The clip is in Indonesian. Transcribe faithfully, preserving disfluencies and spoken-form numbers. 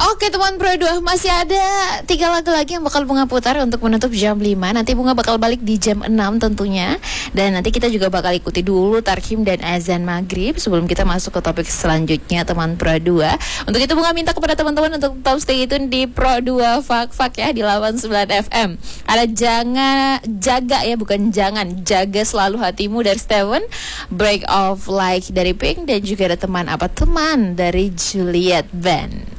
Oke teman Pro dua, masih ada tiga lagu lagi yang bakal Bunga putar untuk menutup jam lima. Nanti Bunga bakal balik di jam enam tentunya. Dan nanti kita juga bakal ikuti dulu tarhim dan azan maghrib sebelum kita masuk ke topik selanjutnya teman Pro dua. Untuk itu Bunga minta kepada teman-teman untuk tetap stay tune di Pro dua Fak-Fak ya, di delapan puluh sembilan F M. Ada jangan jaga ya, bukan jangan, jaga selalu hatimu dari Steven, Break Off Like dari Pink, dan juga ada teman apa teman dari Juliet Band.